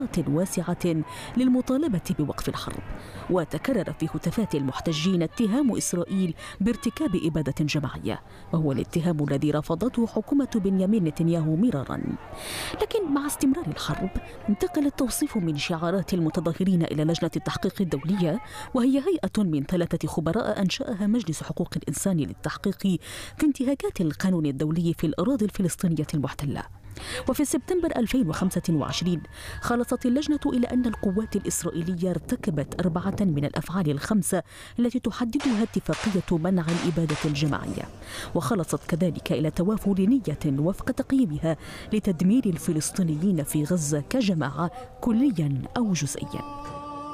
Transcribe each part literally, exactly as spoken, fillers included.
واسعة للمطالبة بوقف الحرب. وتكرر في هتافات المحتجين اتهام إسرائيل بارتكاب إبادة جماعية، وهو الاتهام الذي رفضته حكومة بنيامين نتنياهو مرارا. لكن مع استمرار الحرب انتقل التوصيف من شعارات المتظاهرين إلى لجنة التحقيق الدولية، وهي هيئة من ثلاثة خبراء أنشأها مجلس حقوق الإنسان للتحقيق في انتهاكات القانون الدولي في الأراضي الفلسطينية المحتلة. وفي سبتمبر ألفين وخمسة وعشرين خلصت اللجنة إلى أن القوات الإسرائيلية ارتكبت أربعة من الأفعال الخمسة التي تحددها اتفاقية منع الإبادة الجماعية، وخلصت كذلك إلى توافر نية وفق تقييمها لتدمير الفلسطينيين في غزة كجماعة كليا أو جزئيا.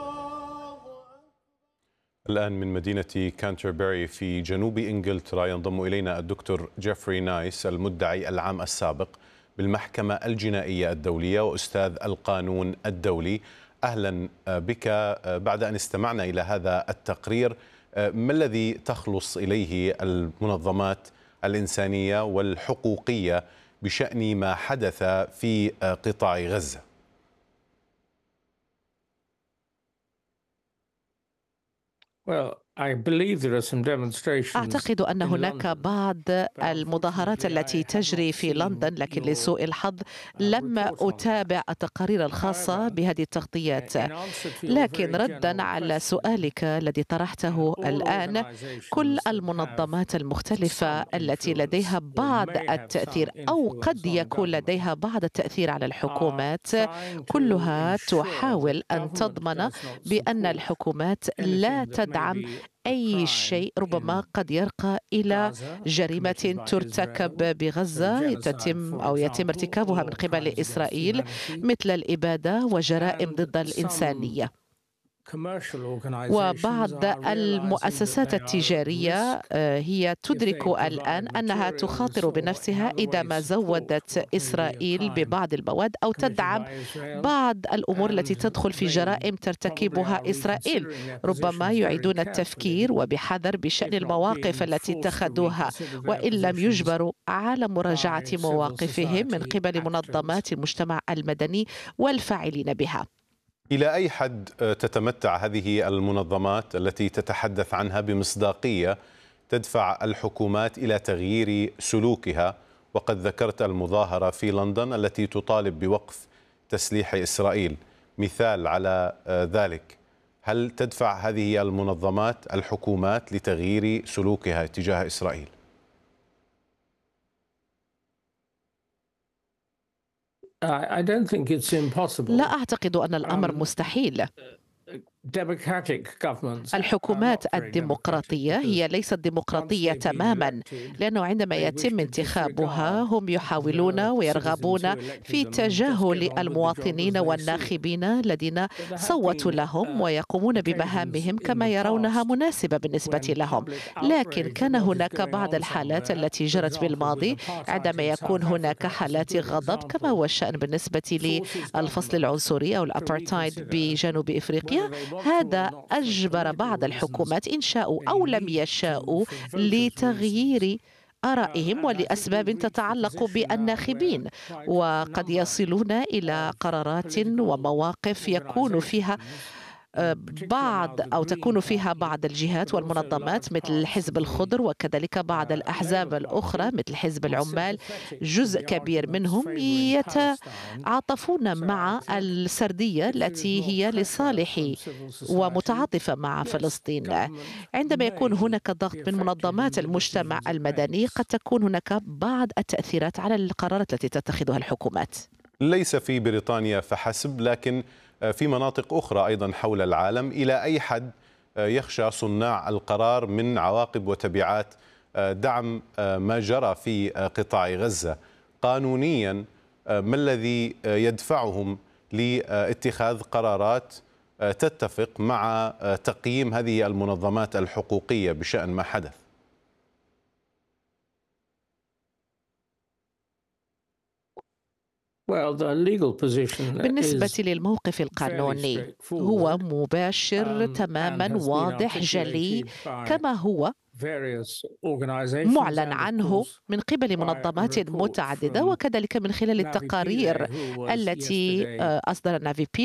الآن من مدينة كانتربري في جنوب إنجلترا ينضم إلينا الدكتور جيفري نايس، المدعي العام السابق بالمحكمة الجنائية الدولية وأستاذ القانون الدولي. أهلا بك. بعد أن استمعنا إلى هذا التقرير، ما الذي تخلص إليه المنظمات الإنسانية والحقوقية بشأن ما حدث في قطاع غزة؟ Well, I believe there are some demonstrations. أعتقد أن هناك بعض المظاهرات التي تجري في لندن، لكن لسوء الحظ لم أتابع التقارير الخاصة بهذه التغطيات. لكن ردا على سؤالك الذي طرحته الآن، كل المنظمات المختلفة التي لديها بعض التأثير أو قد يكون لديها بعض التأثير على الحكومات، كلها تحاول أن تضمن بأن الحكومات لا تدعم أي شيء ربما قد يرقى إلى جريمة ترتكب بغزة تتم أو يتم ارتكابها من قبل إسرائيل، مثل الإبادة وجرائم ضد الإنسانية. وبعض المؤسسات التجارية هي تدرك الآن أنها تخاطر بنفسها إذا ما زودت إسرائيل ببعض المواد أو تدعم بعض الأمور التي تدخل في جرائم ترتكبها إسرائيل. ربما يعيدون التفكير وبحذر بشأن المواقف التي اتخذوها، وإن لم يجبروا على مراجعة مواقفهم من قبل منظمات المجتمع المدني والفاعلين بها. إلى أي حد تتمتع هذه المنظمات التي تتحدث عنها بمصداقية تدفع الحكومات إلى تغيير سلوكها؟ وقد ذكرت المظاهرة في لندن التي تطالب بوقف تسليح إسرائيل مثال على ذلك. هل تدفع هذه المنظمات الحكومات لتغيير سلوكها تجاه إسرائيل؟ لا أعتقد أن الأمر مستحيل. الحكومات الديمقراطية هي ليست ديمقراطية تماما، لأنه عندما يتم انتخابها هم يحاولون ويرغبون في تجاهل المواطنين والناخبين الذين صوتوا لهم ويقومون بمهامهم كما يرونها مناسبة بالنسبة لهم. لكن كان هناك بعض الحالات التي جرت بالماضي عندما يكون هناك حالات غضب، كما هو الشأن بالنسبة للفصل العنصري أو الأبارتايد بجنوب إفريقيا. هذا أجبر بعض الحكومات إن شاءوا أو لم يشاءوا لتغيير آرائهم ولأسباب تتعلق بالناخبين، وقد يصلون إلى قرارات ومواقف يكون فيها بعض أو تكون فيها بعض الجهات والمنظمات مثل الحزب الخضر وكذلك بعض الأحزاب الأخرى مثل حزب العمال، جزء كبير منهم يتعاطفون مع السردية التي هي لصالح ومتعاطفة مع فلسطين. عندما يكون هناك ضغط من منظمات المجتمع المدني قد تكون هناك بعض التأثيرات على القرارات التي تتخذها الحكومات. ليس في بريطانيا فحسب، لكن في مناطق أخرى أيضا حول العالم. إلى أي حد يخشى صناع القرار من عواقب وتبعات دعم ما جرى في قطاع غزة قانونيا؟ ما الذي يدفعهم لاتخاذ قرارات تتفق مع تقييم هذه المنظمات الحقوقية بشأن ما حدث؟ بالنسبة للموقف القانوني هو مباشر تماما، واضح جلي، كما هو معلن عنه من قبل منظمات متعددة وكذلك من خلال التقارير التي أصدر النافي بي